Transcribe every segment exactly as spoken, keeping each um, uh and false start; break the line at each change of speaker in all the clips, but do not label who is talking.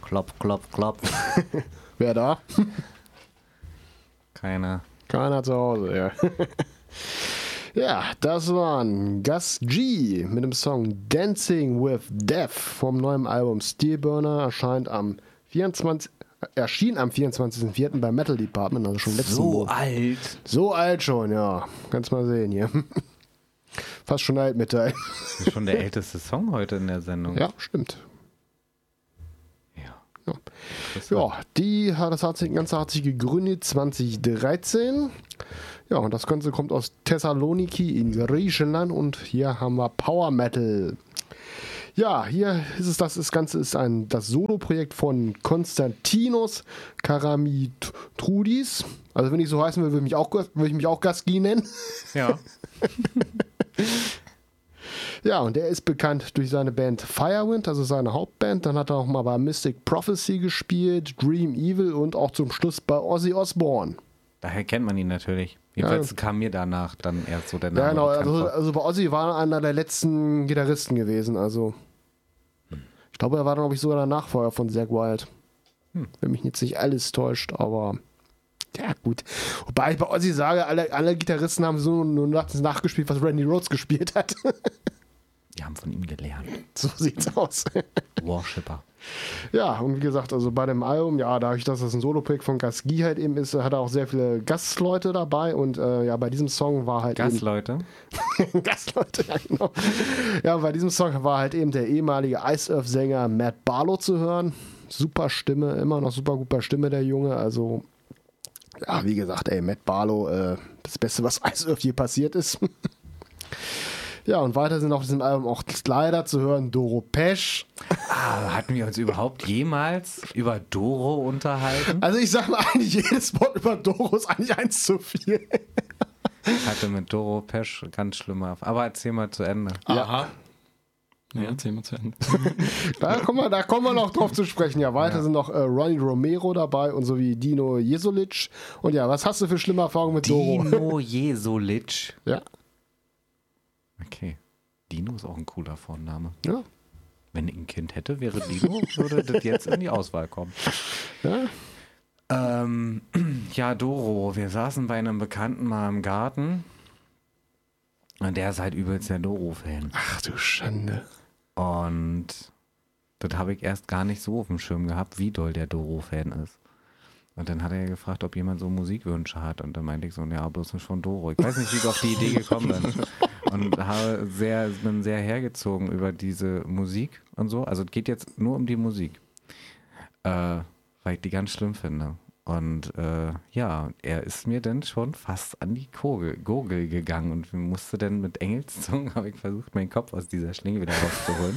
Klopf, klopf, klopf.
Wer da?
Keiner.
Keiner zu Hause, ja. Ja, das waren Gus G mit dem Song Dancing with Death vom neuen Album Steel Burner, erscheint am vierundzwanzigsten erschien am vierundzwanzigsten vierten beim Metal Department, also schon letzten
So
Monat.
alt.
So alt schon, ja. Kannst mal sehen hier. Fast schon alt Metall.
Das ist schon der älteste Song heute in der Sendung.
Ja, stimmt.
Ja.
Ja, ja die, das hat sich, das Ganze hat sich gegründet zwanzig dreizehn. Ja, und das Ganze kommt aus Thessaloniki in Griechenland und hier haben wir Power Metal. Ja, hier ist es, das, das Ganze ist ein, das Solo-Projekt von Konstantinos Karamitrudis. Also wenn ich so heißen will, würde ich mich auch, würde ich mich auch Gaski nennen.
Ja.
Ja, und er ist bekannt durch seine Band Firewind, also seine Hauptband. Dann hat er auch mal bei Mystic Prophecy gespielt, Dream Evil und auch zum Schluss bei Ozzy Osbourne.
Daher kennt man ihn natürlich. Jedenfalls
Ja.
kam mir danach dann erst so der Name.
Ja, genau.
bekannt
Also,
vor.
also bei Ozzy war er einer der letzten Gitarristen gewesen. Also ich glaube, er war dann, glaube ich, sogar der Nachfolger von Zakk Wylde.
Hm.
Wenn mich jetzt nicht alles täuscht, aber ja, gut. Wobei ich bei Ozzy sage, alle, alle Gitarristen haben so nur das nachgespielt, was Randy Rhoads gespielt hat.
Die haben von ihm gelernt.
So sieht's aus.
Worshipper.
Ja, und wie gesagt, also bei dem Album, ja, dadurch, dass das ein Solo-Projekt von Gus G halt eben ist, hat er auch sehr viele Gastleute dabei und äh, ja, bei diesem Song war halt
Gastleute.
eben... Gastleute, ja genau. Ja, bei diesem Song war halt eben der ehemalige Ice Earth-Sänger Matt Barlow zu hören. Super Stimme, immer noch super gut bei Stimme, der Junge, also ja, wie gesagt, ey, Matt Barlow, äh, das Beste, was Ice Earth je passiert ist. Ja, und weiter sind auf diesem Album auch leider zu hören Doro Pesch.
Ah, hatten wir uns überhaupt jemals über Doro unterhalten?
Also ich sag mal, eigentlich jedes Wort über Doro ist eigentlich eins zu viel.
Ich hatte mit Doro Pesch ganz schlimmer. Aber erzähl mal zu Ende.
Aha. Ja, erzähl mal zu Ende.
Da kommen wir, da kommen wir noch drauf zu sprechen. Ja, weiter
Ja.
sind noch äh, Ronnie Romero dabei und sowie Dino Jesulic. Und ja, was hast du für schlimme Erfahrungen mit Doro?
Dino Jesulic.
Ja,
Okay. Dino ist auch ein cooler Vorname.
ja,
Wenn ich ein Kind hätte, wäre Dino, würde das jetzt in die Auswahl kommen.
ja.
Ähm, ja, Doro. Wir saßen bei einem Bekannten mal im Garten. Und der ist halt übelst der Doro-Fan.
Ach du Schande.
Und das habe ich erst gar nicht so auf dem Schirm gehabt, wie doll der Doro-Fan ist. Und dann hat er gefragt, ob jemand so Musikwünsche hat. Und dann meinte ich so, ja, bloß nicht von Doro. Ich weiß nicht, wie ich auf die Idee gekommen bin. Und habe sehr, bin sehr hergezogen über diese Musik und so. Also es geht jetzt nur um die Musik. Äh, weil ich die ganz schlimm finde. Und äh, ja, er ist mir dann schon fast an die Kogel, Gurgel gegangen und musste dann mit Engelszungen, habe ich versucht, meinen Kopf aus dieser Schlinge wieder rauszuholen.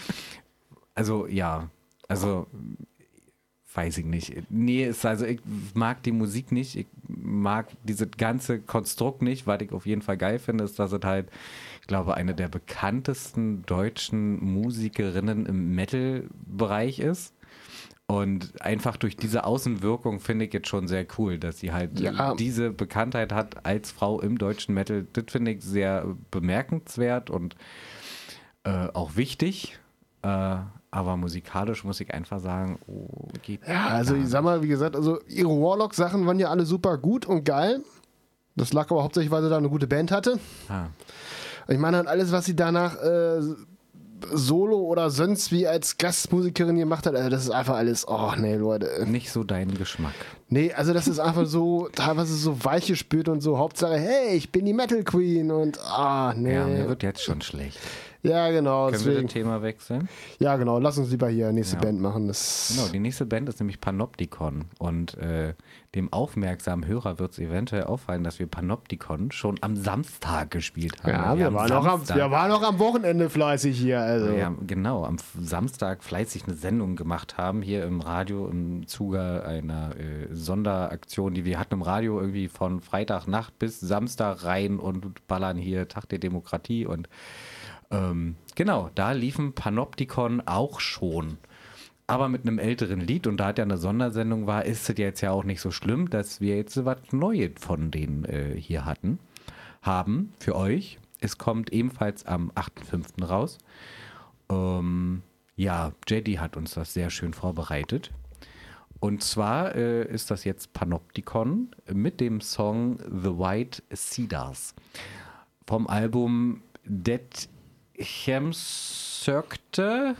Also ja, also weiß ich nicht. Nee, ist also ich mag die Musik nicht, ich mag dieses ganze Konstrukt nicht. Was ich auf jeden Fall geil finde, ist, dass es halt, ich glaube, eine der bekanntesten deutschen Musikerinnen im Metal-Bereich ist. Und einfach durch diese Außenwirkung finde ich jetzt schon sehr cool, dass sie halt
Ja.
diese Bekanntheit hat als Frau im deutschen Metal. Das finde ich sehr bemerkenswert und äh, auch wichtig. Äh, aber musikalisch muss ich einfach sagen, oh, geht
Ja, also
gar
ich sag mal, wie gesagt, also ihre Warlock-Sachen waren ja alle super gut und geil. Das lag aber hauptsächlich, weil sie da eine gute Band hatte.
Ah.
Ich meine halt alles, was sie danach äh, Solo oder sonst wie als Gastmusikerin gemacht hat, also das ist einfach alles, oh nee, Leute.
Nicht so dein Geschmack.
Nee, also das ist einfach so, teilweise so weiche Spürt und so, Hauptsache, hey, ich bin die Metal Queen und ah, nee.
Ja, mir wird jetzt schon schlecht.
Ja, genau,
Können wir
deswegen.
das Thema wechseln?
Ja, genau, lass uns lieber hier nächste
Ja.
Band machen. Das
Genau, die nächste Band ist nämlich Panoptikon. Und äh, dem aufmerksamen Hörer wird es eventuell auffallen, dass wir Panoptikon schon am Samstag gespielt haben.
ja, wir,
haben
waren auch am,
Samstag-
wir waren auch am Wochenende fleißig hier. Also.
Ja, genau, am F- Samstag fleißig eine Sendung gemacht haben, hier im Radio im Zuge einer äh, Sonderaktion, die wir hatten im Radio irgendwie von Freitagnacht bis Samstag rein und ballern hier Tag der Demokratie und ähm, genau, da liefen Panoptikon auch schon. Aber mit einem älteren Lied und da hat ja eine Sondersendung war, ist es jetzt ja auch nicht so schlimm, dass wir jetzt was Neues von denen äh, hier hatten, haben für euch. Es kommt ebenfalls am achten fünften raus. Ähm, Ja, J D hat uns das sehr schön vorbereitet. Und zwar äh, ist das jetzt Panopticon mit dem Song The White Cedars vom Album Det Hemsökte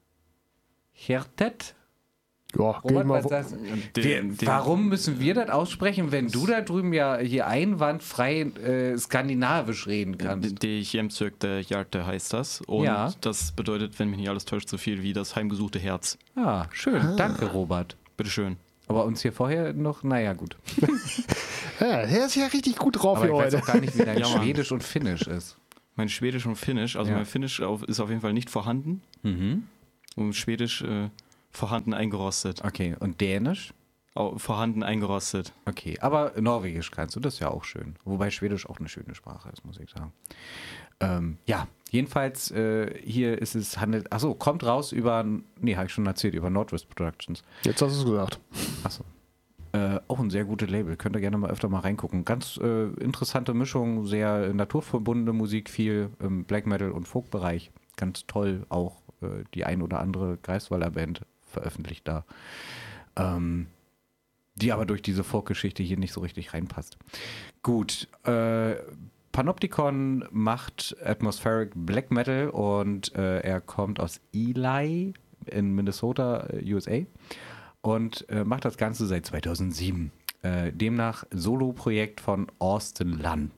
Hertet.
Ja, geh
Robert,
mal.
was das?
Den-
Wir,
den-
warum müssen wir das aussprechen, wenn du da drüben ja hier einwandfrei äh, skandinavisch reden kannst?
Die Hjemsökte Hjerte heißt das. Und
Ja.
das bedeutet, wenn mich nicht alles täuscht, so viel wie das heimgesuchte Herz.
Ah, schön. Danke, Robert.
Bitteschön.
Aber uns hier vorher noch, naja, gut.
Ja, der ist ja richtig gut drauf
Aber
hier
ich weiß
heute.
auch gar nicht, wie dein
Ja, Mann.
Schwedisch und Finnisch ist.
Mein Schwedisch und Finnisch, also
Ja.
mein Finnisch auf, ist auf jeden Fall nicht vorhanden.
Mhm.
Und Schwedisch äh, vorhanden eingerostet.
Okay, und Dänisch?
Au, vorhanden eingerostet.
Okay, aber Norwegisch kannst du, das ist ja auch schön. Wobei Schwedisch auch eine schöne Sprache ist, muss ich sagen. Ähm, ja, jedenfalls äh, hier ist es handelt, achso, kommt raus über, nee, habe ich schon erzählt, über Nordwest Productions.
Jetzt hast du es gesagt.
Achso. Äh, auch ein sehr gutes Label, könnt ihr gerne mal öfter mal reingucken. Ganz äh, interessante Mischung, sehr naturverbundene Musik, viel im Black Metal und Folk-Bereich. Ganz toll, auch äh, die ein oder andere Greifswalder Band veröffentlicht da. Ähm, die aber durch diese Folk-Geschichte hier nicht so richtig reinpasst. Gut, äh, Panopticon macht Atmospheric Black Metal und äh, er kommt aus Ely in Minnesota, äh, U S A und äh, macht das Ganze seit zweitausendsieben. Äh, demnach Solo-Projekt von Austin Lunn.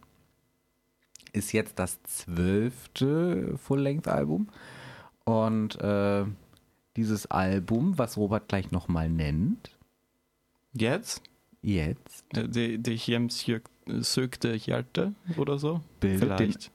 Ist jetzt das zwölfte Full-Length-Album und äh, dieses Album, was Robert gleich nochmal nennt,
Jetzt?
jetzt
Die, die Hjemsökte Hjerte oder so?
bildet den,
Vielleicht.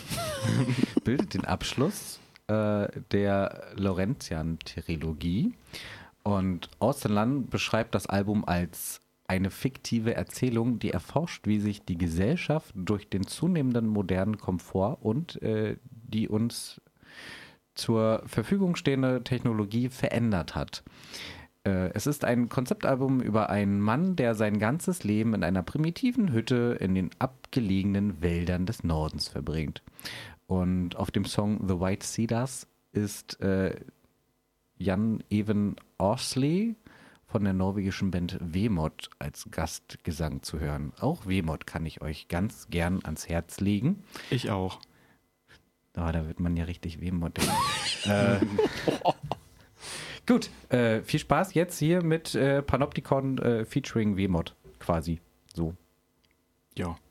bildet den Abschluss äh, der Laurentian-Trilogie. Und Austin Lunn beschreibt das Album als eine fiktive Erzählung, die erforscht, wie sich die Gesellschaft durch den zunehmenden modernen Komfort und äh, die uns zur Verfügung stehende Technologie verändert hat. Äh, es ist ein Konzeptalbum über einen Mann, der sein ganzes Leben in einer primitiven Hütte in den abgelegenen Wäldern des Nordens verbringt. Und auf dem Song The White Cedars ist äh, Jan Even Åsli von der norwegischen Band Vemod als Gastgesang zu hören. Auch Vemod kann ich euch ganz gern ans Herz legen.
Ich auch.
Oh, da wird man ja richtig Vemod. äh, gut, äh, viel Spaß jetzt hier mit äh, Panopticon äh, featuring Vemod quasi. So.
Ja.